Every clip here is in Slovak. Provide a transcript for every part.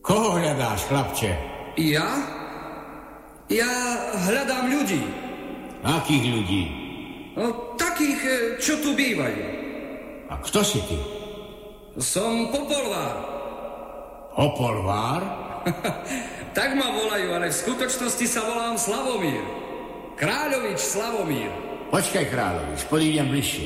Koho hľadáš, chlapče? Ja? Ja hľadám ľudí. Akých ľudí? No, takých, čo tu bývajú. A kto si ty? Som Popolvár. Popolvár? Tak ma volajú, ale v skutočnosti sa volám Slavomír. Kráľovič Slavomír. Počkaj, Kráľovič, podídem bližšie.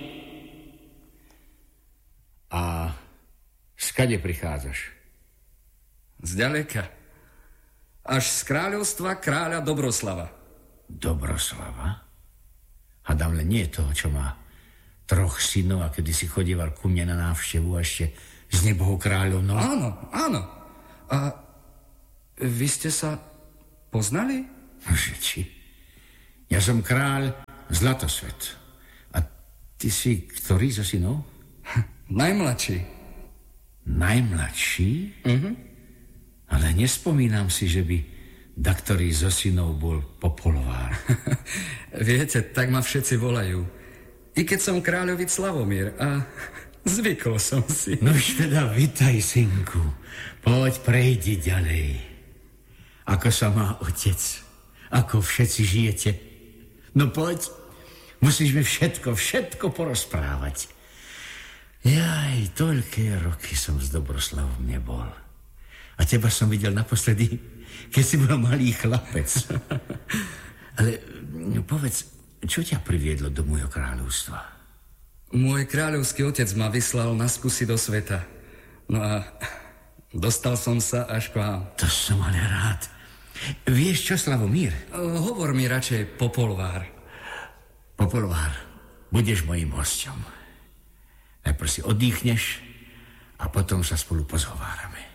A skade prichádzaš? Zďaleka. Až z kráľovstva kráľa Dobroslava. Dobroslava? Hádam, len nie toho, čo má 3 synov a kedy si chodieval ku mne na návštevu a ešte z nebohou kráľovnou. Áno, áno. A vy ste sa poznali? Že či? Ja som kráľ Zlatosvet. A ty si ktorý zo synov? Najmladší. Najmladší? Ale nespomínam si, že by daktorý zo synov bol Popolvár. Viete, tak ma všetci volajú. I keď som kráľovič Slavomír a zvykol som si. No už teda vitaj, synku. Poď, prejdi ďalej. Ako sa má otec? Ako všetci žijete? No poď, musíš mi všetko porozprávať. Jaj, toľké roky som s Dobroslavom nebol. A teba som videl naposledy, keď si bol malý chlapec. Ale povedz, čo ťa priviedlo do môjho kráľovstva? Môj kráľovský otec ma vyslal na skúsi do sveta. No a dostal som sa až k vám. To som ale rád. Vieš čo, Slavomír? Hovor mi radšej Popolvár. Popolvár, budeš mojím hosťom. Najprv si oddychneš a potom sa spolu pozhovárame.